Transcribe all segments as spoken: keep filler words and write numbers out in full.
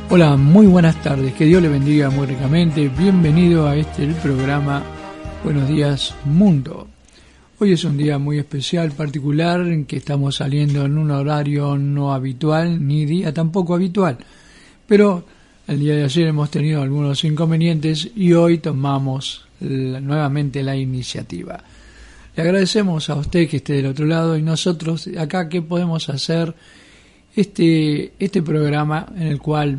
Hola, muy buenas tardes, que Dios le bendiga muy ricamente. Bienvenido a este el programa Buenos Días Mundo. Hoy es un día muy especial, particular, en que estamos saliendo en un horario no habitual, ni día tampoco habitual. Pero el día de ayer hemos tenido algunos inconvenientes y hoy tomamos la, nuevamente la iniciativa. Le agradecemos a usted que esté del otro lado y nosotros acá qué podemos hacer este, este programa en el cual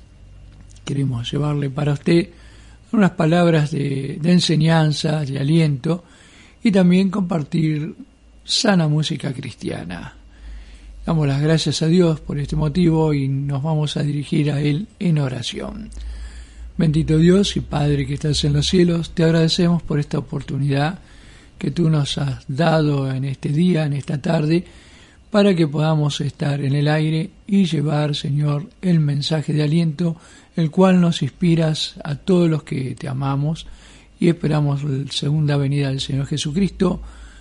queremos llevarle para usted unas palabras de, de enseñanza, de aliento y también compartir sana música cristiana. Damos las gracias a Dios por este motivo y nos vamos a dirigir a Él en oración. Bendito Dios y Padre que estás en los cielos, te agradecemos por esta oportunidad que tú nos has dado en este día, en esta tarde, para que podamos estar en el aire y llevar, Señor, el mensaje de aliento, el cual nos inspiras a todos los que te amamos y esperamos la segunda venida del Señor Jesucristo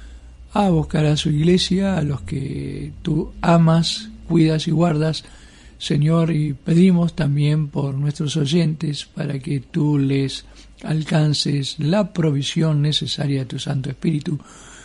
a buscar a su iglesia, a los que tú amas, cuidas y guardas, Señor, y pedimos también por nuestros oyentes para que tú les alcances la provisión necesaria de tu Santo Espíritu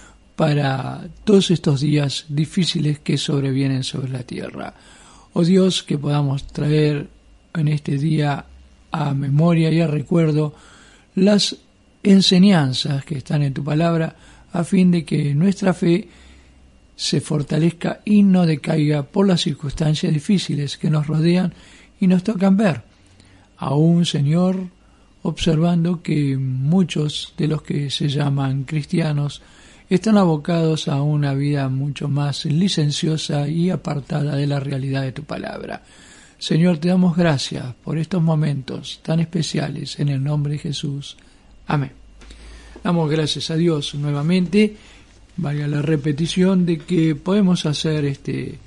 para todos estos días difíciles que sobrevienen sobre la tierra. Oh Dios, que podamos traer en este día a memoria y a recuerdo las enseñanzas que están en tu palabra, a fin de que nuestra fe se fortalezca y no decaiga por las circunstancias difíciles que nos rodean y nos tocan ver. Aún, Señor, observando que muchos de los que se llaman cristianos están abocados a una vida mucho más licenciosa y apartada de la realidad de tu palabra. Señor, te damos gracias por estos momentos tan especiales en el nombre de Jesús. Amén. Damos gracias a Dios nuevamente, valga la repetición, de que podemos hacer este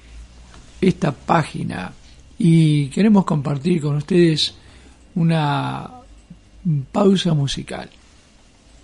esta página y queremos compartir con ustedes una pausa musical.